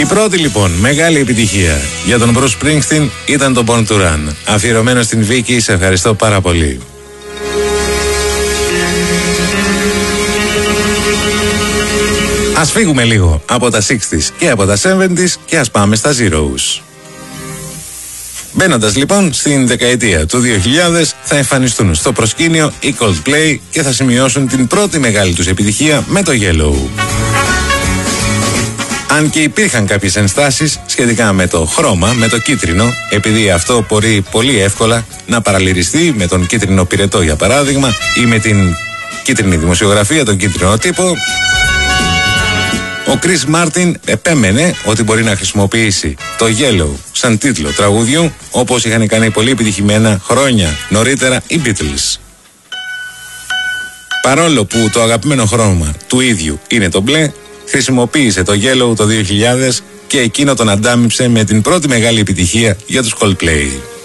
Η πρώτη λοιπόν μεγάλη επιτυχία για τον Bruce Springsteen ήταν το Born to Run. Αφιερωμένο στην Βίκη, σε ευχαριστώ πάρα πολύ. Ας φύγουμε λίγο από τα 60s και από τα 70s και ας πάμε στα Zeros. Μπαίνοντας λοιπόν στην δεκαετία του 2000, θα εμφανιστούν στο προσκήνιο οι Coldplay και θα σημειώσουν την πρώτη μεγάλη τους επιτυχία με το Yellow. Αν και υπήρχαν κάποιες ενστάσεις σχετικά με το χρώμα, με το κίτρινο, επειδή αυτό μπορεί πολύ εύκολα να παραλυριστεί με τον κίτρινο πυρετό για παράδειγμα ή με την κίτρινη δημοσιογραφία, τον κίτρινο τύπο, ο Chris Martin επέμενε ότι μπορεί να χρησιμοποιήσει το Yellow σαν τίτλο τραγουδιού, όπως είχαν κάνει πολύ επιτυχημένα χρόνια νωρίτερα οι Beatles. Παρόλο που το αγαπημένο χρώμα του ίδιου είναι το μπλε, χρησιμοποίησε το Yellow το 2000 και εκείνο τον αντάμιψε με την πρώτη μεγάλη επιτυχία για τους Coldplay.